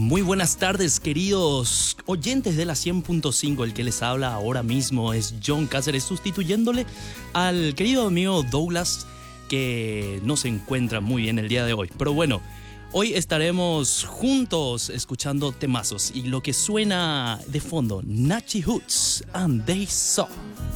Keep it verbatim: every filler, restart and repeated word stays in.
Muy buenas tardes, queridos oyentes de la cien punto cinco. El que les habla ahora mismo es John Cáceres, sustituyéndole al querido amigo Douglas, que no se encuentra muy bien el día de hoy. Pero bueno, hoy estaremos juntos escuchando temazos y lo que suena de fondo, Nachi Hoots and They Saw.